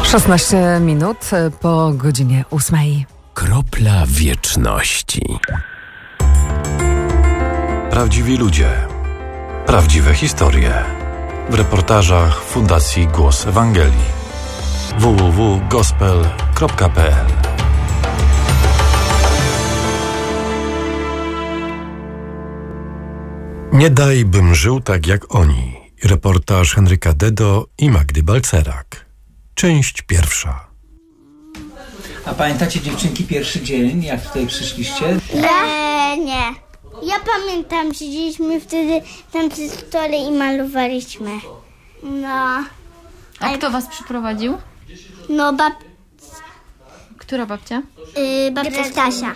16 minut po godzinie 8. Kropla wieczności. Prawdziwi ludzie. Prawdziwe historie. W reportażach Fundacji Głos Ewangelii. www.gospel.pl. Nie daj, bym żył tak jak oni. Reportaż Henryka Dedo i Magdy Balcerak. Część pierwsza. A pamiętacie, dziewczynki, pierwszy dzień, jak tutaj przyszliście? Nie. Ja pamiętam, siedzieliśmy wtedy tam przy stole i malowaliśmy. No. A kto was przyprowadził? No, Która babcia? babcia Stasia.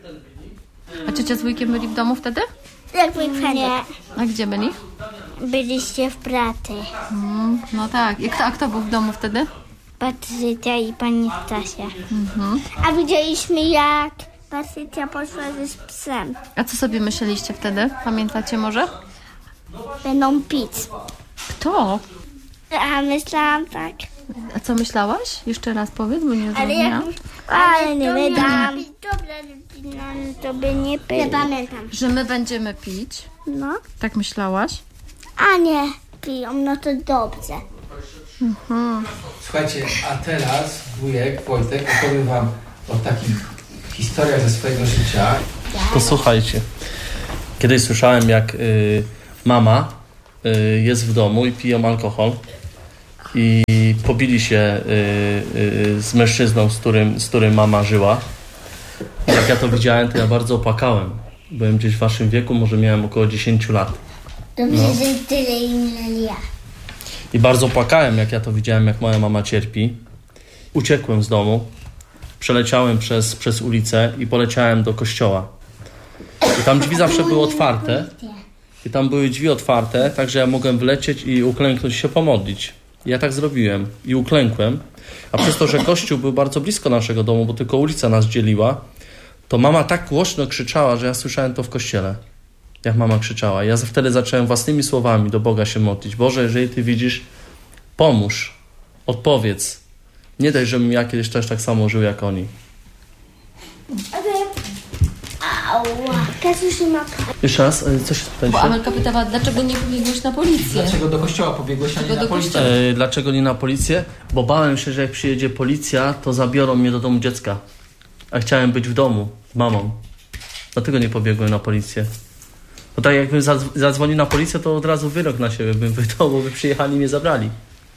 A ciocia z wujkiem byli w domu wtedy? Jak mój Fredek. A gdzie byli? Byliście w pracy. No tak. A kto był w domu wtedy? Patrycja i pani Stasia. A widzieliśmy, jak Patrycja poszła ze psem. A co sobie myśleliście wtedy? Pamiętacie może? Będą pić. Kto? A myślałam tak. A co myślałaś? Jeszcze raz powiedz, bo nie zrozumiałam. Ale nie wydam. To by nie było. Nie pamiętam. Że my będziemy pić? No. Tak myślałaś? A nie, piją, no to dobrze. Słuchajcie, a teraz wujek Wojtek opowie wam o takich historiach ze swojego życia. Posłuchajcie. Kiedyś słyszałem, jak mama jest w domu i piją alkohol i pobili się z mężczyzną, z którym mama żyła. Jak ja to widziałem, to ja bardzo opłakałem. Byłem gdzieś w waszym wieku, może miałem około 10 lat. Dobrze, że tyle ile ja. I bardzo płakałem, jak ja to widziałem, jak moja mama cierpi. Uciekłem z domu, przeleciałem przez ulicę i poleciałem do kościoła. I tam drzwi zawsze były otwarte. I tam były drzwi otwarte, także ja mogłem wlecieć i uklęknąć się pomodlić. I ja tak zrobiłem i uklękłem. A przez to, że kościół był bardzo blisko naszego domu, bo tylko ulica nas dzieliła, to mama tak głośno krzyczała, że ja słyszałem to w kościele. Jak mama krzyczała. Ja wtedy zacząłem własnymi słowami do Boga się modlić. Boże, jeżeli Ty widzisz, pomóż, odpowiedz. Nie daj, żebym ja kiedyś też tak samo żył jak oni. Ała. Kasiusz nie ma. Jeszcze raz, co się Bo spytaliście? Amelka pytała, dlaczego nie pobiegłeś na policję? Dlaczego do kościoła pobiegłeś, a nie na policję? Dlaczego nie na policję? Bo bałem się, że jak przyjedzie policja, to zabiorą mnie do domu dziecka. A chciałem być w domu z mamą. Dlatego nie pobiegłem na policję. Bo tak jakbym zadzwonił na policję, to od razu wyrok na siebie bym wydał, bo by przyjechali i mnie zabrali.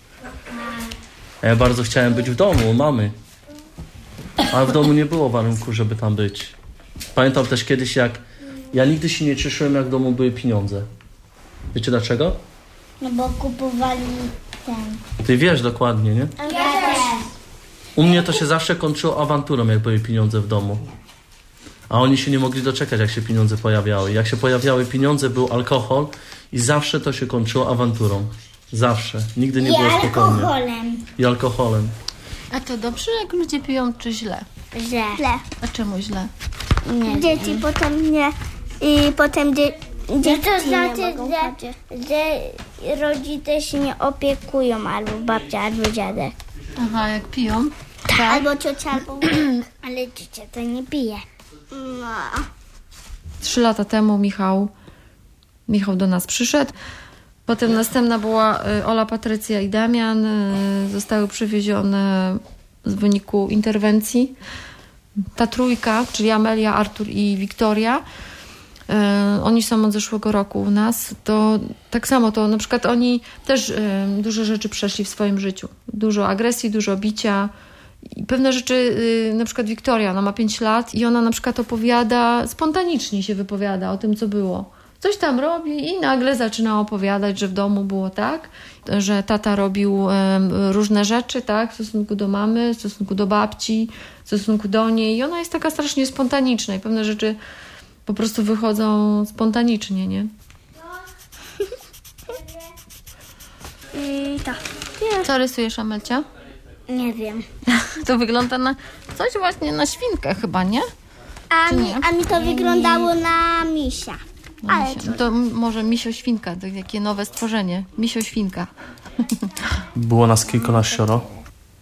A ja bardzo chciałem być w domu u mamy. Ale w domu nie było warunku, żeby tam być. Pamiętam też kiedyś, jak ja nigdy się nie cieszyłem, jak w domu były pieniądze. Wiecie dlaczego? No bo kupowali ten. Ty wiesz dokładnie, nie? Ja też. U mnie to się zawsze kończyło awanturą, jak były pieniądze w domu. A oni się nie mogli doczekać, jak się pieniądze pojawiały. Jak się pojawiały pieniądze, był alkohol i zawsze to się kończyło awanturą. Zawsze. Nigdy nie było spokojnie. Alkoholem. I alkoholem. A to dobrze, jak ludzie piją, czy źle? Źle. A czemu źle? Nie. Dzieci potem nie. I potem dzieci to znaczy, nie mogą że rodzice się nie opiekują, albo babcia, albo dziadek. Aha, jak piją? Tak. Albo ciocia, albo ale ciocia to nie pije. No. 3 lata temu Michał do nas przyszedł. Potem następna była Ola, Patrycja i Damian. Zostały przywiezione w wyniku interwencji. Ta trójka, czyli Amelia, Artur i Wiktoria, oni są od zeszłego roku u nas. To tak samo, to na przykład oni też dużo rzeczy przeszli w swoim życiu. Dużo agresji, dużo bicia. I pewne rzeczy, na przykład Wiktoria, ona ma 5 lat i ona na przykład opowiada, spontanicznie się wypowiada o tym, co było. Coś tam robi i nagle zaczyna opowiadać, że w domu było tak, że tata robił różne rzeczy, tak, w stosunku do mamy, w stosunku do babci, w stosunku do niej. I ona jest taka strasznie spontaniczna i pewne rzeczy po prostu wychodzą spontanicznie, nie? Co rysujesz, Amelcia? Nie wiem. To wygląda na coś właśnie na świnkę chyba, nie? A mi to wyglądało na misia. Ale To może Misio-świnka, to jakie nowe stworzenie. Misio-świnka. Było nas kilkanaścioro. 3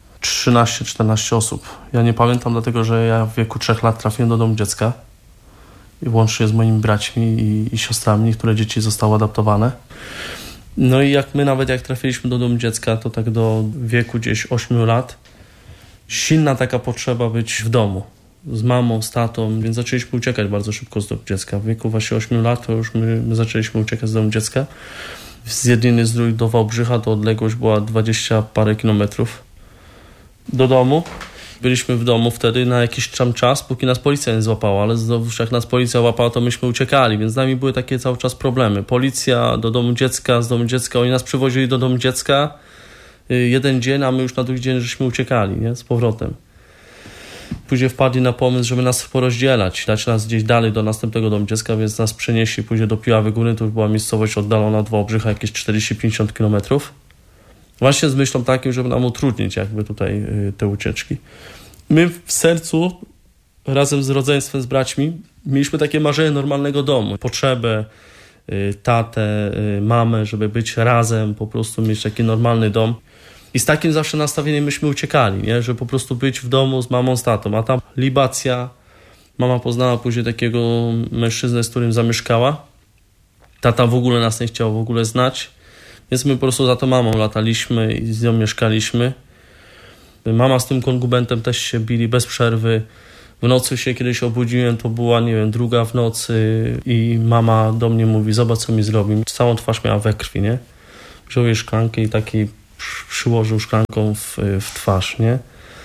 13-14 osób. Ja nie pamiętam, dlatego że ja w wieku 3 lat trafiłem do domu dziecka i łącznie z moimi braćmi i siostrami. Niektóre dzieci zostały adoptowane. No i jak trafiliśmy do domu dziecka, to tak do wieku gdzieś 8 lat, silna taka potrzeba być w domu z mamą, z tatą, więc zaczęliśmy uciekać bardzo szybko z domu dziecka. W wieku właśnie 8 lat to już my zaczęliśmy uciekać z domu dziecka. Z Jedliny Zdrój do Wałbrzycha to odległość była 20 parę kilometrów do domu. Byliśmy w domu wtedy na jakiś tam czas, póki nas policja nie złapała, ale znowu jak nas policja łapała, to myśmy uciekali, więc z nami były takie cały czas problemy. Policja do domu dziecka, z domu dziecka, oni nas przywozili do domu dziecka jeden dzień, a my już na drugi dzień żeśmy uciekali, nie? Z powrotem. Później wpadli na pomysł, żeby nas porozdzielać, dać nas gdzieś dalej do następnego domu dziecka, więc nas przenieśli później do Piławy Górnej, to już była miejscowość oddalona od Wałbrzycha jakieś 40-50 kilometrów. Właśnie z myślą takim, żeby nam utrudnić jakby tutaj te ucieczki. My w sercu, razem z rodzeństwem, z braćmi, mieliśmy takie marzenie normalnego domu. Potrzebę, tatę, mamę, żeby być razem, po prostu mieć taki normalny dom. I z takim zawsze nastawieniem myśmy uciekali, nie? Że po prostu być w domu z mamą, z tatą. A tam libacja. Mama poznała później takiego mężczyznę, z którym zamieszkała. Tata w ogóle nas nie chciał w ogóle znać. Więc my po prostu za tą mamą lataliśmy i z nią mieszkaliśmy. Mama z tym konkubentem też się bili bez przerwy. W nocy się kiedyś obudziłem, to była, 2 w nocy i mama do mnie mówi, zobacz co mi zrobi. Całą twarz miała we krwi, nie? Wziął jej szklankę i taki przyłożył szklanką w twarz, nie?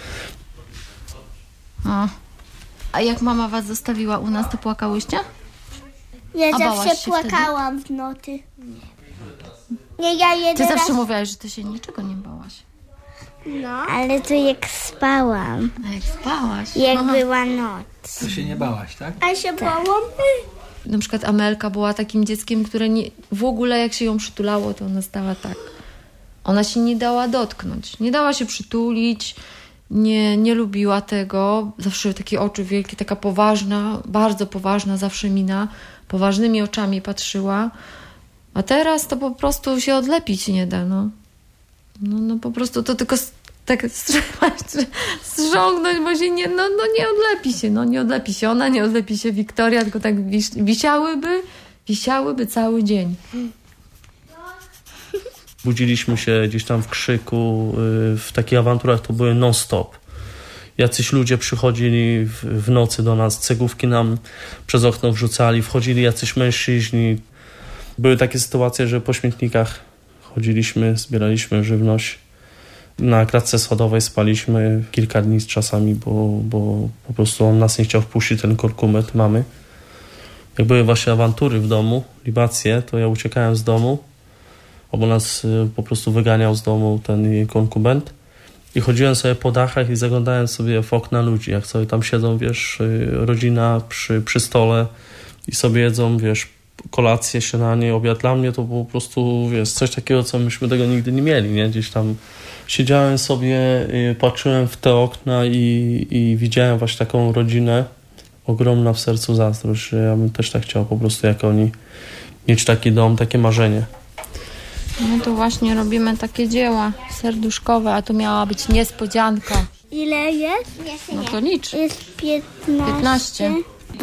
A jak mama was zostawiła u nas, to płakałyście? Ja zawsze płakałam w nocy. Nie, ja Ty zawsze mówiłaś, że ty się niczego nie bałaś. No. Ale to jak spałam. A jak spałaś? Jak była noc. To się nie bałaś, tak? A się bałam. Na przykład Amelka była takim dzieckiem, które w ogóle jak się ją przytulało, to ona stała tak. Ona się nie dała dotknąć. Nie dała się przytulić. Nie lubiła tego. Zawsze takie oczy wielkie, taka poważna, bardzo poważna zawsze mina. Poważnymi oczami patrzyła. A teraz to po prostu się odlepić nie da, no. No po prostu to tylko tak strzągnąć, bo się nie odlepi się, nie odlepi się ona, nie odlepi się Wiktoria, tylko tak wisiałyby cały dzień. Budziliśmy się gdzieś tam w krzyku, w takich awanturach to były non-stop. Jacyś ludzie przychodzili w nocy do nas, cegówki nam przez okno wrzucali, wchodzili jacyś mężczyźni. Były takie sytuacje, że po śmietnikach chodziliśmy, zbieraliśmy żywność. Na klatce schodowej spaliśmy kilka dni czasami, bo po prostu on nas nie chciał wpuścić, ten korkumet mamy. Jak były właśnie awantury w domu, libacje, to ja uciekałem z domu, bo nas po prostu wyganiał z domu ten konkubent. I chodziłem sobie po dachach i zaglądałem sobie w okna ludzi, jak sobie tam siedzą, rodzina przy stole i sobie jedzą, kolację, śniadanie, obiad. Dla mnie to było po prostu, coś takiego, co myśmy tego nigdy nie mieli, nie? Gdzieś tam siedziałem sobie, patrzyłem w te okna i widziałem właśnie taką rodzinę, ogromna w sercu zazdrość, że ja bym też tak chciał po prostu jak oni mieć taki dom, takie marzenie. My tu właśnie robimy takie dzieła serduszkowe, a tu miała być niespodzianka. Ile jest? No to licz. Jest 15.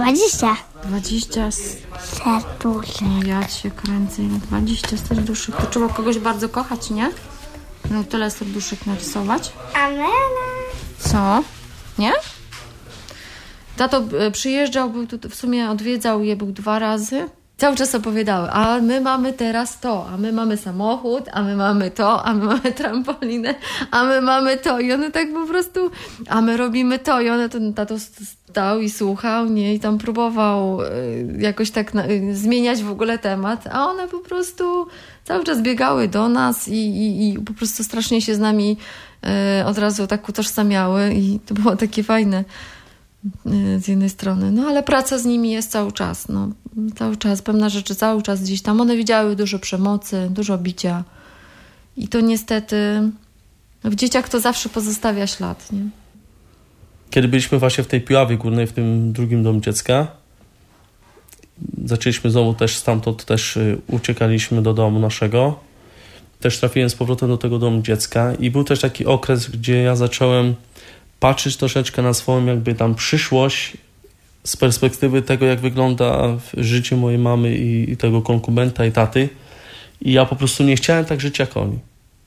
20 serduszek. Ja cię kręcę. 20 serduszek. To trzeba kogoś bardzo kochać, nie? No tyle serduszek narysować. Amela. Co? Nie? Tato przyjeżdżał, był tu, w sumie odwiedzał je, był 2 razy. Cały czas opowiadały, a my mamy teraz to, a my mamy samochód, a my mamy to, a my mamy trampolinę, a my mamy to. I one tak po prostu, a my robimy to. I one, ten tato stał i słuchał, nie? I tam próbował jakoś tak zmieniać w ogóle temat, a one po prostu cały czas biegały do nas i po prostu strasznie się z nami od razu tak utożsamiały i to było takie fajne. Z jednej strony, no ale praca z nimi jest cały czas, cały czas, pewne rzeczy cały czas gdzieś tam, one widziały dużo przemocy, dużo bicia i to niestety w dzieciach to zawsze pozostawia ślad, nie? Kiedy byliśmy właśnie w tej Piławie Górnej, w tym drugim domu dziecka, zaczęliśmy znowu też stamtąd uciekaliśmy do domu naszego, Też trafiłem z powrotem do tego domu dziecka i był też taki okres, gdzie ja zacząłem patrzeć troszeczkę na swoją jakby tam przyszłość z perspektywy tego, jak wygląda życie mojej mamy i tego konkubenta i taty. I ja po prostu nie chciałem tak żyć jak oni.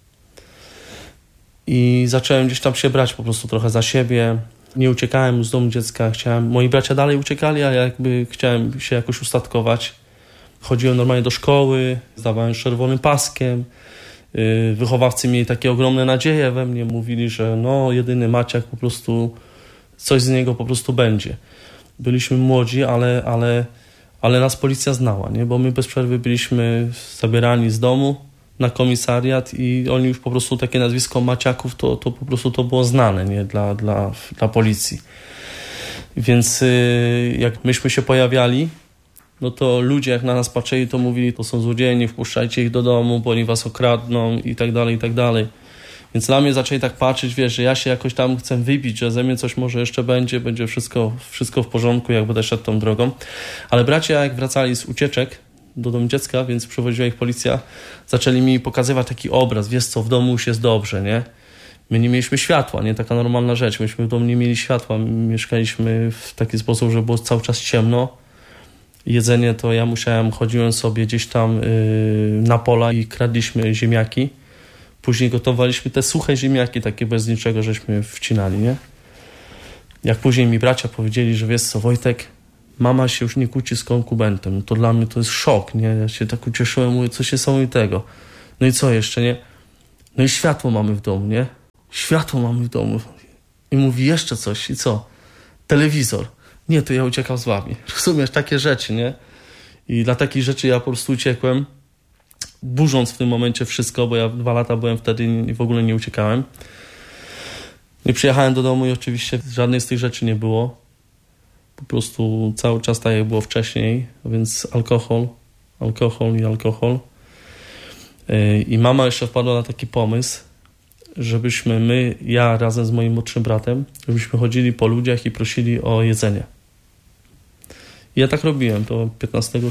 I zacząłem gdzieś tam się brać po prostu trochę za siebie. Nie uciekałem z domu dziecka. Moi bracia dalej uciekali, a ja jakby chciałem się jakoś ustatkować. Chodziłem normalnie do szkoły, zdawałem z czerwonym paskiem. Wychowawcy mieli takie ogromne nadzieje we mnie. Mówili, że no jedyny Maciek po prostu, coś z niego po prostu będzie. Byliśmy młodzi, ale nas policja znała, nie? Bo my bez przerwy byliśmy zabierani z domu na komisariat i oni już po prostu takie nazwisko Maciaków to po prostu to było znane, nie? Dla policji. Więc jak myśmy się pojawiali, no to ludzie jak na nas patrzyli, to mówili, to są złodzieje, nie wpuszczajcie ich do domu, bo oni was okradną i tak dalej, i tak dalej. Więc na mnie zaczęli tak patrzeć, wiesz, że ja się jakoś tam chcę wybić, że ze mnie coś może jeszcze będzie wszystko w porządku, jak będę szedł tą drogą. Ale bracia, jak wracali z ucieczek do domu dziecka, więc przywoziła ich policja, zaczęli mi pokazywać taki obraz, wiesz co, w domu już jest dobrze, nie? My nie mieliśmy światła, nie? Taka normalna rzecz. Myśmy w domu nie mieli światła, mieszkaliśmy w taki sposób, że było cały czas ciemno. Jedzenie to ja chodziłem sobie gdzieś tam na pola i kradliśmy ziemniaki. Później gotowaliśmy te suche ziemniaki, takie bez niczego, żeśmy wcinali, nie? Jak później mi bracia powiedzieli, że wiesz co, Wojtek, mama się już nie kłóci z konkubentem, to dla mnie to jest szok, nie? Ja się tak ucieszyłem, mówię, coś niesamowitego. No i co jeszcze, nie? No i światło mamy w domu, nie? Światło mamy w domu. I mówi jeszcze coś, i co? Telewizor. Nie, to ja uciekam z wami. Rozumiesz, takie rzeczy, nie? I dla takich rzeczy ja po prostu uciekłem, burząc w tym momencie wszystko, bo ja 2 lata byłem wtedy i w ogóle nie uciekałem. I przyjechałem do domu i oczywiście żadnej z tych rzeczy nie było. Po prostu cały czas tak jak było wcześniej, więc alkohol. I mama jeszcze wpadła na taki pomysł, żebyśmy ja razem z moim młodszym bratem, żebyśmy chodzili po ludziach i prosili o jedzenie. I ja tak robiłem, to 15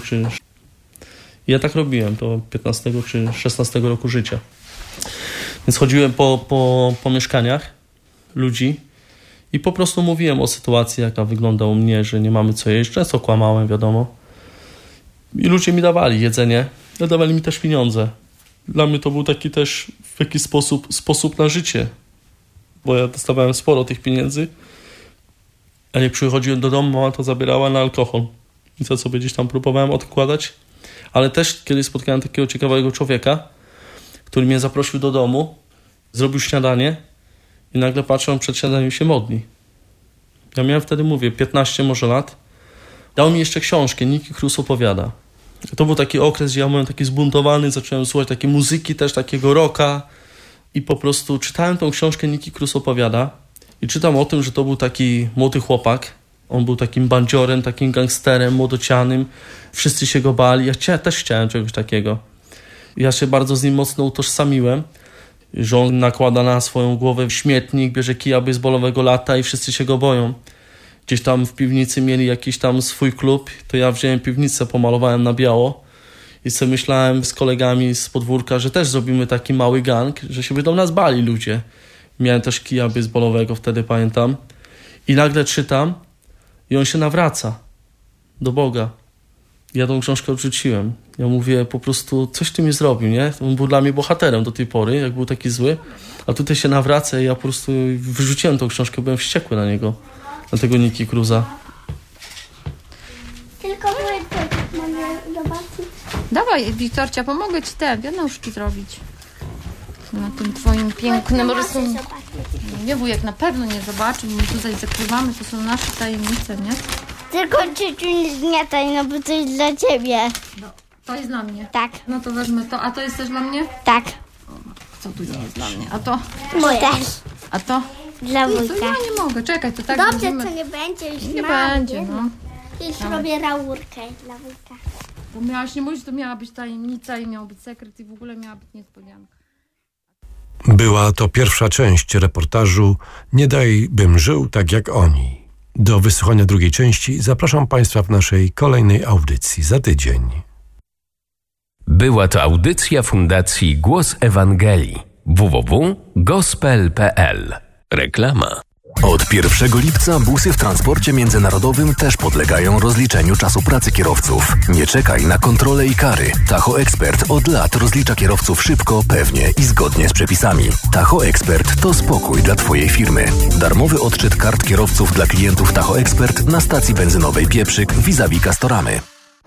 czy 16 roku życia. Więc chodziłem po mieszkaniach ludzi i po prostu mówiłem o sytuacji, jaka wygląda u mnie, że nie mamy co jeść. Często kłamałem, wiadomo. I ludzie mi dawali jedzenie, dawali mi też pieniądze. Dla mnie to był taki też w jakiś sposób na życie, bo ja dostawałem sporo tych pieniędzy, a jak przychodziłem do domu, mama to zabierała na alkohol. I to sobie gdzieś tam próbowałem odkładać. Ale też kiedyś spotkałem takiego ciekawego człowieka, który mnie zaprosił do domu, zrobił śniadanie i nagle patrzę, on przed śniadaniem się modli. Ja miałem wtedy, 15 może lat. Dał mi jeszcze książkę, Niki Cruz opowiada. To był taki okres, gdzie ja byłem taki zbuntowany, zacząłem słuchać takiej muzyki, też takiego rocka i po prostu czytałem tą książkę Niki Cruz opowiada i czytam o tym, że to był taki młody chłopak. On był takim bandziorem, takim gangsterem, młodocianym. Wszyscy się go bali. Ja też chciałem czegoś takiego. Ja się bardzo z nim mocno utożsamiłem, że on nakłada na swoją głowę śmietnik, bierze kija baseballowego, lata i wszyscy się go boją. Gdzieś tam w piwnicy mieli jakiś tam swój klub, to ja wziąłem piwnicę, pomalowałem na biało i sobie myślałem z kolegami z podwórka, że też zrobimy taki mały gang, że się będą nas bali ludzie. Miałem też kija baseballowego wtedy, pamiętam. I nagle czytam i on się nawraca do Boga. Ja tą książkę odrzuciłem. Ja mówię, po prostu coś ty mi zrobił, nie? On był dla mnie bohaterem do tej pory, jak był taki zły. A tutaj się nawraca i ja po prostu wyrzuciłem tą książkę, byłem wściekły na niego. Na tego Niki Cruza. Tylko Wojtek, mogę zobaczyć? Dawaj, Wiktorcia, pomogę ci wianuszki zrobić. Na tym twoim pięknym rysunku. Nie, wujek na pewno nie zobaczy, bo my tutaj zakrywamy, to są nasze tajemnice, nie? Tylko ciociu nie zmiataj, no bo to jest dla ciebie. No, to jest dla mnie. Tak. No to wezmę to. A to jest też dla mnie? Tak. Co tu nie jest dla mnie? A to? Moje. A to? Dla To wujka. ja nie mogę, czekaj, to tak Dobrze, będziemy... to nie będzie już Nie mało, będzie, no. Już robię laurkę dla wujka. Bo miałaś nie mówić, to miała być tajemnica i miał być sekret i w ogóle miała być niespodzianka. Była to pierwsza część reportażu Nie daj, bym żył tak jak oni. Do wysłuchania drugiej części zapraszam Państwa w naszej kolejnej audycji za tydzień. Była to audycja Fundacji Głos Ewangelii. www.gospel.pl. Reklama. Od 1 lipca busy w transporcie międzynarodowym też podlegają rozliczeniu czasu pracy kierowców. Nie czekaj na kontrole i kary. Tacho Expert od lat rozlicza kierowców szybko, pewnie i zgodnie z przepisami. Tacho Expert to spokój dla Twojej firmy. Darmowy odczyt kart kierowców dla klientów Tacho Expert na stacji benzynowej Pieprzyk vis-a-vis Castoramy.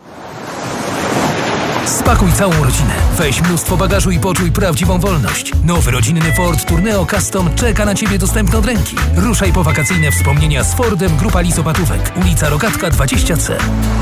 Spakuj całą rodzinę, weź mnóstwo bagażu i poczuj prawdziwą wolność. Nowy rodzinny Ford Tourneo Custom czeka na Ciebie dostępny od ręki. Ruszaj po wakacyjne wspomnienia z Fordem, Grupa Lizopatówek, ulica Rogatka 20C.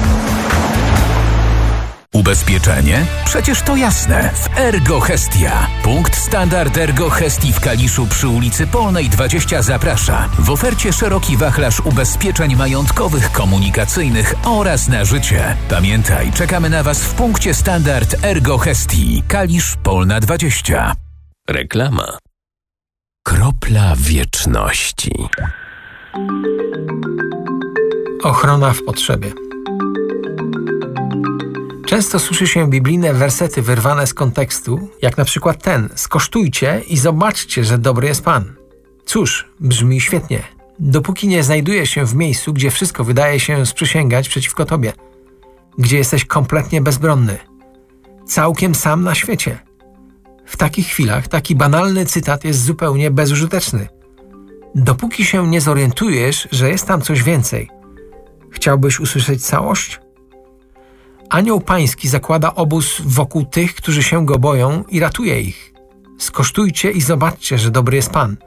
Ubezpieczenie? Przecież to jasne. W Ergo Hestia. Punkt Standard Ergo Hestii w Kaliszu przy ulicy Polnej 20 zaprasza. W ofercie szeroki wachlarz ubezpieczeń majątkowych, komunikacyjnych oraz na życie. Pamiętaj, czekamy na Was w punkcie Standard Ergo Hestii. Kalisz Polna 20. Reklama. Kropla wieczności. Ochrona w potrzebie. Często słyszy się biblijne wersety wyrwane z kontekstu, jak na przykład ten: skosztujcie i zobaczcie, że dobry jest Pan. Cóż, brzmi świetnie, dopóki nie znajdujesz się w miejscu, gdzie wszystko wydaje się sprzysięgać przeciwko Tobie, gdzie jesteś kompletnie bezbronny, całkiem sam na świecie. W takich chwilach taki banalny cytat jest zupełnie bezużyteczny. Dopóki się nie zorientujesz, że jest tam coś więcej. Chciałbyś usłyszeć całość? Anioł Pański zakłada obóz wokół tych, którzy się Go boją i ratuje ich. Skosztujcie i zobaczcie, że dobry jest Pan.